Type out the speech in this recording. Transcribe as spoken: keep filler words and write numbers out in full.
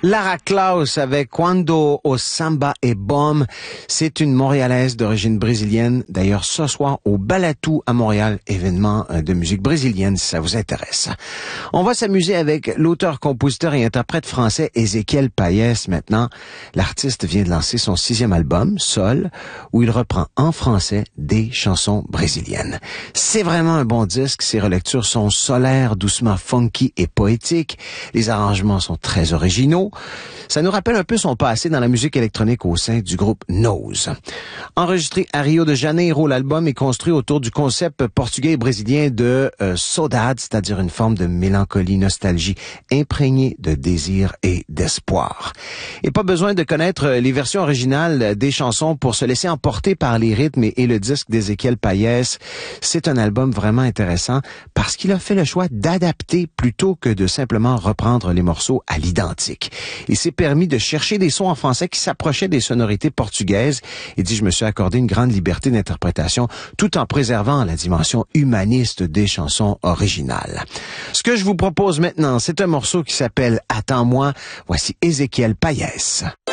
Lara Klaus avec Quando o Samba e Bom. C'est une Montréalaise d'origine brésilienne. D'ailleurs, ce soir, au Balatou à Montréal, événement de musique brésilienne, si ça vous intéresse. On va s'amuser avec l'auteur, compositeur et interprète français Ézéchiel Payès maintenant. L'artiste vient de lancer son sixième album, Sol, où il reprend en français des chansons brésiliennes. C'est vraiment un bon disque. Ses relectures sont solaires, doucement funky et poétiques. Les arrangements sont très originaux. Ça nous rappelle un peu son passé dans la musique électronique au sein du groupe Nose. Enregistré à Rio de Janeiro, l'album est construit autour du concept portugais et brésilien de euh, saudade, c'est-à-dire une forme de mélancolie, nostalgie, imprégnée de désir et d'espoir. Et pas besoin de connaître les versions originales des chansons pour se laisser emporter par les rythmes et, et le disque d'Ézéchiel Payès. C'est un album vraiment intéressant parce qu'il a fait le choix d'adapter plutôt que de simplement reprendre les morceaux à l'identique. Il s'est permis de chercher des sons en français qui s'approchaient des sonorités portugaises. Il dit, je me suis accordé une grande liberté d'interprétation tout en préservant la dimension humaniste des chansons originales. Ce que je vous propose maintenant, c'est un morceau qui s'appelle Attends-moi. Voici Ézéchiel Payès.